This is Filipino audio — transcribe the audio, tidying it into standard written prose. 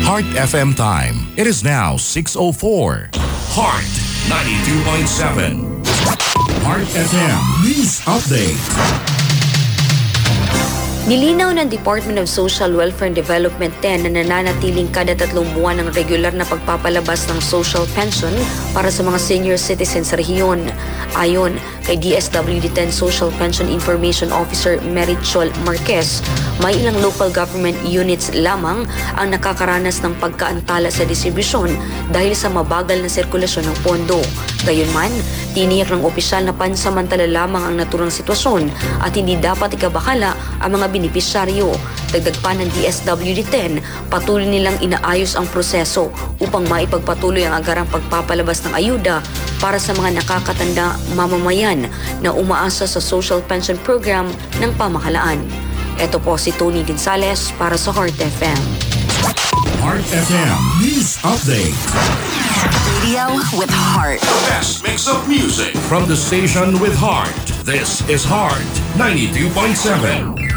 Heart FM time. It is now 6:04. Heart 92.7. Heart FM News Update. Nilinaw ng Department of Social Welfare and Development 10 na nananatiling kada 3 buwan ng regular na pagpapalabas ng social pension para sa mga senior citizens sa rehiyon. Ayon kay DSWD 10 Social Pension Information Officer Merichol Marquez, may ilang local government units lamang ang nakakaranas ng pagkaantala sa distribusyon dahil sa mabagal na sirkulasyon ng pondo. Gayunman, tiniyak ng opisyal na pansamantala lamang ang naturang sitwasyon at hindi dapat ikabahala ang mga benepisyaryo. Dagdag pa ng DSWD-10, patuloy nilang inaayos ang proseso upang maipagpatuloy ang agarang pagpapalabas ng ayuda para sa mga nakakatanda mamamayan na umaasa sa social pension program ng pamahalaan. Ito po si Tony Gonzales para sa Heart FM. Heart FM News Update. Radio with heart. The best mix of music from the station with heart. This is Heart 92.7.